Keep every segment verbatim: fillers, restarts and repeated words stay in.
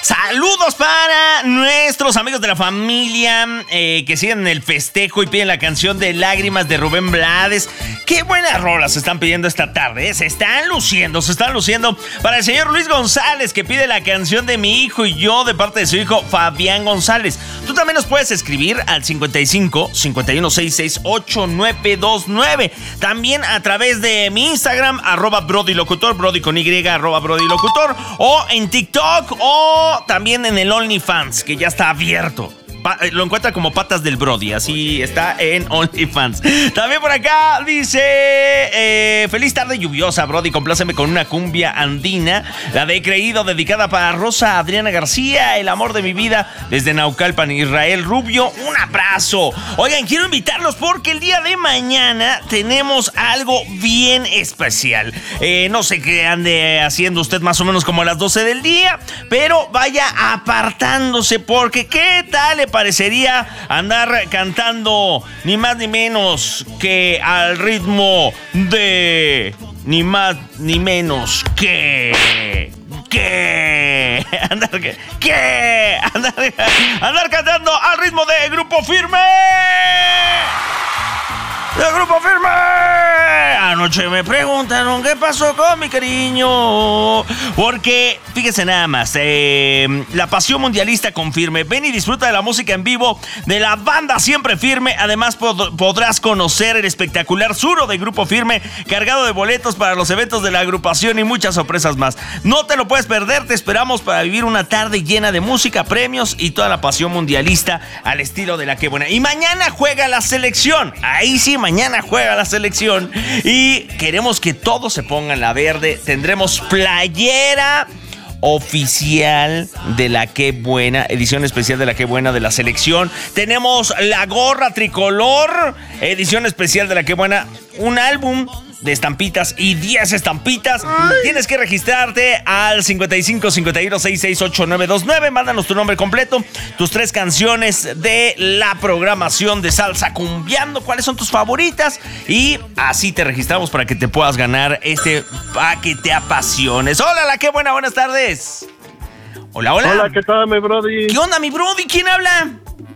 Saludos para nuestros amigos de la familia eh, que siguen el festejo y piden la canción de Lágrimas de Rubén Blades. Qué buenas rolas se están pidiendo esta tarde, ¿eh? Se están luciendo, se están luciendo. Para el señor Luis González, que pide la canción de Mi Hijo y Yo, de parte de su hijo Fabián González. Tú también nos puedes escribir al cincuenta y cinco, cincuenta y uno sesenta y seis, ochenta y nueve veintinueve. También a través de mi Instagram, arroba brodylocutor, brody con Y, arroba brodylocutor, o en TikTok, o también en el OnlyFans, que ya está abierto. Pa- lo encuentra como Patas del Brody, así está en OnlyFans. También por acá dice eh, feliz tarde lluviosa, Brody, compláceme con una cumbia andina, la de He Creído, dedicada para Rosa Adriana García, el amor de mi vida, desde Naucalpan, Israel Rubio. Un abrazo. Oigan, quiero invitarlos porque el día de mañana tenemos algo bien especial. eh, No sé qué ande haciendo usted más o menos como a las doce del día, pero vaya apartándose, porque qué tal le parecería andar cantando ni más ni menos que al ritmo de ni más ni menos que que andar que, que andar, andar cantando al ritmo de Grupo Firme. ¡De Grupo Firme! Anoche me preguntaron qué pasó con mi cariño. Porque, fíjese nada más, eh, la pasión mundialista con Firme. Ven y disfruta de la música en vivo de la banda Siempre Firme. Además, pod- podrás conocer el espectacular Suro de Grupo Firme, cargado de boletos para los eventos de la agrupación y muchas sorpresas más. No te lo puedes perder, te esperamos para vivir una tarde llena de música, premios y toda la pasión mundialista al estilo de la que buena. Y mañana juega la selección. Ahí sí, mañana juega la selección y queremos que todos se pongan la verde. Tendremos playera oficial de la Qué Buena, edición especial de la Qué Buena de la selección. Tenemos la gorra tricolor, edición especial de la Qué Buena, un álbum de estampitas y diez estampitas. Ay. Tienes que registrarte al cincuenta y cinco, cincuenta y uno sesenta y seis, ochenta y nueve veintinueve. Mándanos tu nombre completo, tus tres canciones de la programación de Salsa Cumbiando, cuáles son tus favoritas, y así te registramos para que te puedas ganar este paquete a pasiones. Hola, la Qué Buena, buenas tardes. Hola, hola. Hola, ¿qué tal, mi brody? ¿Qué onda, mi brody? ¿Quién habla?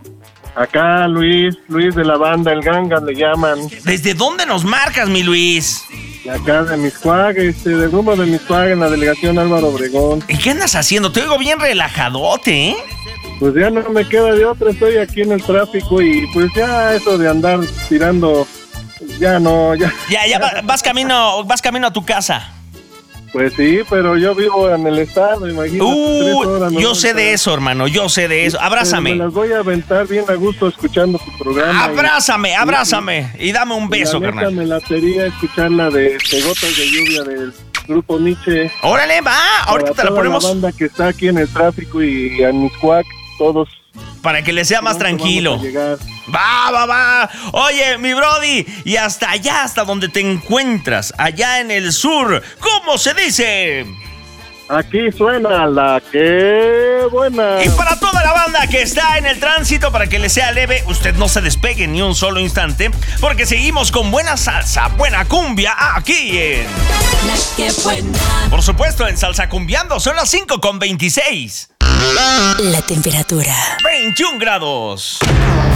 Acá Luis, Luis de la banda El Gangan le llaman. ¿Desde dónde nos marcas, mi Luis? De acá de Mixcoac, este, de rumbo de Mixcoac, en la delegación Álvaro Obregón. ¿Y qué andas haciendo? Te oigo bien relajadote, ¿eh? Pues ya no me queda de otra, estoy aquí en el tráfico y pues ya eso de andar tirando, ya no, ya. Ya, ya va- vas camino, vas camino a tu casa. Pues sí, pero yo vivo en el estado, imagínate. tres Uh, horas, ¿no? yo sé de eso, hermano, yo sé de eso. Abrázame. Me las voy a aventar bien a gusto escuchando tu programa. Abrázame, y, abrázame y dame un beso, la neta, carnal. me latería escuchar la de este, Gotas de Lluvia del Grupo Nietzsche. Órale, va, ahorita Para te la toda ponemos la banda que está aquí en el tráfico y en Mixcoac, todos. para que le sea más pronto tranquilo. vamos a llegar. Va, va, va. Oye, mi brody, y hasta allá, hasta donde te encuentras, allá en el sur, ¿cómo se dice? Aquí suena la Qué Buena. Y para toda la banda que está en el tránsito, para que le sea leve, usted no se despegue ni un solo instante, porque seguimos con buena salsa, buena cumbia, aquí en... La Qué Buena. Por supuesto, en Salsa Cumbiando, son las cinco con veintiséis. La temperatura. veintiún grados.